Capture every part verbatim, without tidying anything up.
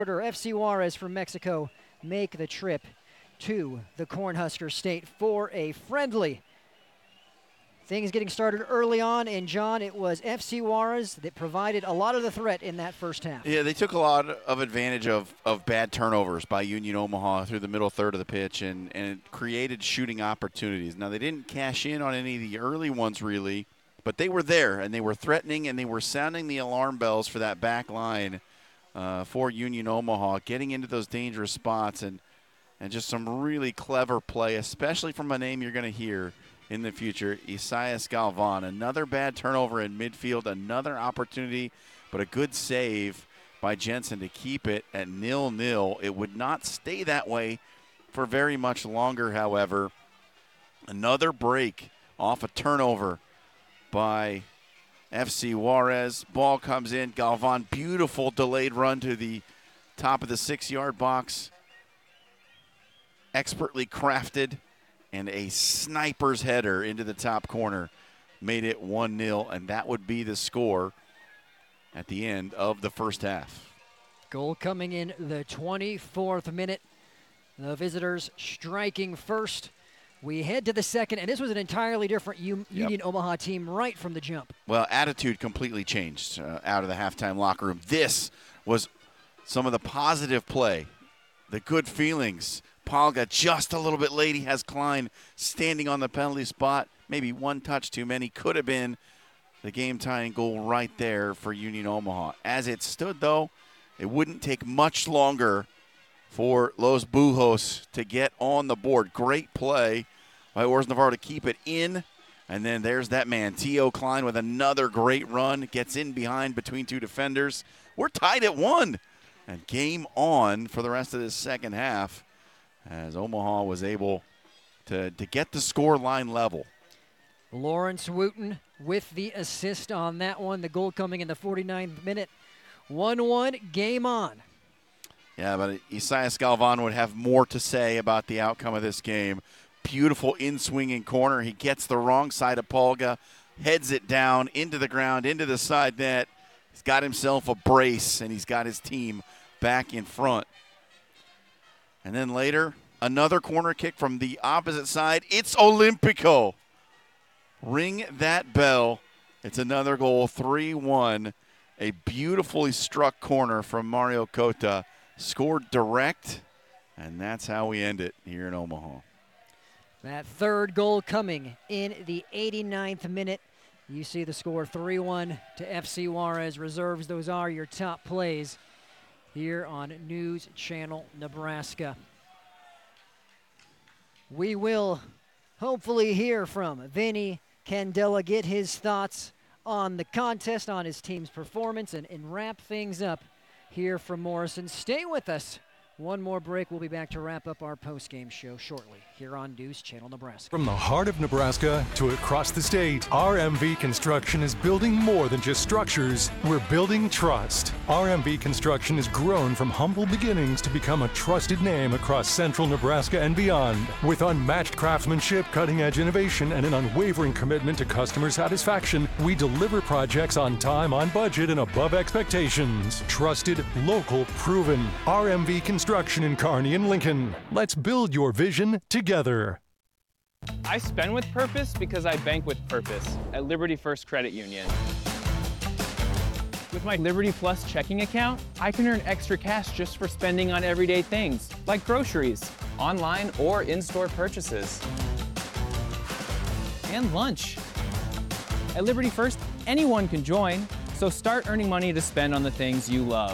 F C Juarez from Mexico make the trip to the Cornhusker State for a friendly. Things getting started early on, and John, it was F C Juarez that provided a lot of the threat in that first half. Yeah, they took a lot of advantage of, of bad turnovers by Union Omaha through the middle third of the pitch, and, and it created shooting opportunities. Now, they didn't cash in on any of the early ones, really, but they were there, and they were threatening, and they were sounding the alarm bells for that back line uh, for Union Omaha, getting into those dangerous spots, and, and just some really clever play, especially from a name you're going to hear in the future, Isaias Galvan. Another bad turnover in midfield, another opportunity, but a good save by Jensen to keep it at nil nil. It would not stay that way for very much longer, however. Another break off a turnover by F C Juarez. Ball comes in. Galvan, beautiful delayed run to the top of the six-yard box. Expertly crafted, and a sniper's header into the top corner made it one nil, and that would be the score at the end of the first half. Goal coming in the twenty-fourth minute. The visitors striking first. We head to the second, and this was an entirely different U- Union Yep. Omaha team right from the jump. Well, attitude completely changed uh, out of the halftime locker room. This was some of the positive play, the good feelings. Palga just a little bit late. He has Klein standing on the penalty spot. Maybe one touch too many. Could have been the game-tying goal right there for Union Omaha. As it stood, though, it wouldn't take much longer for Los Bujos to get on the board. Great play by Ors Navarro to keep it in. And then there's that man, T O. Klein, with another great run. Gets in behind between two defenders. We're tied at one. And game on for the rest of this second half, as Omaha was able to, to get the score line level. Lawrence Wooten with the assist on that one. The goal coming in the forty-ninth minute. one one, game on. Yeah, but Isaias Galvan would have more to say about the outcome of this game. Beautiful in-swinging corner. He gets the wrong side of Palga, heads it down into the ground, into the side net. He's got himself a brace, and he's got his team back in front. And then later, another corner kick from the opposite side. It's Olympico. Ring that bell. It's another goal, three one. A beautifully struck corner from Mario Cota. Scored direct, and that's how we end it here in Omaha. That third goal coming in the eighty-ninth minute. You see the score three one to F C Juarez Reserves. Those are your top plays here on News Channel Nebraska. We will hopefully hear from Vinny Candela, get his thoughts on the contest, on his team's performance, and, and wrap things up here from Morrison. Stay with us. One more break. We'll be back to wrap up our post-game show shortly here on News Channel Nebraska. From the heart of Nebraska to across the state, R M V Construction is building more than just structures. We're building trust. R M V Construction has grown from humble beginnings to become a trusted name across central Nebraska and beyond. With unmatched craftsmanship, cutting-edge innovation, and an unwavering commitment to customer satisfaction, we deliver projects on time, on budget, and above expectations. Trusted, local, proven. R M V Construction in Kearney and Lincoln. Let's build your vision together. I spend with purpose because I bank with purpose at Liberty First Credit Union. With my Liberty Plus checking account, I can earn extra cash just for spending on everyday things, like groceries, online or in-store purchases, and lunch. At Liberty First, anyone can join, so start earning money to spend on the things you love.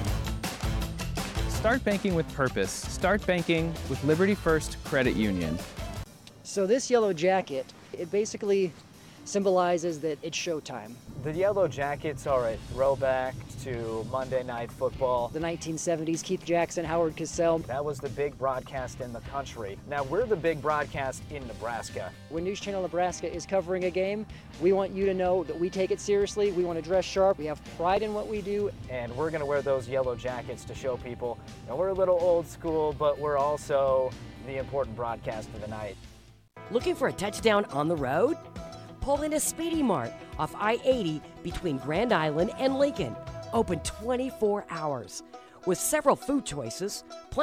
Start banking with purpose. Start banking with Liberty First Credit Union. So this yellow jacket, it basically symbolizes that it's showtime. The Yellow Jackets are a throwback to Monday Night Football. The nineteen seventies, Keith Jackson, Howard Cosell. That was the big broadcast in the country. Now we're the big broadcast in Nebraska. When News Channel Nebraska is covering a game, we want you to know that we take it seriously. We want to dress sharp. We have pride in what we do. And we're going to wear those yellow jackets to show people, you know, we're a little old school, but we're also the important broadcast of the night. Looking for a touchdown on the road? Pull into Speedy Mart off I eighty between Grand Island and Lincoln. Open twenty-four hours. With several food choices,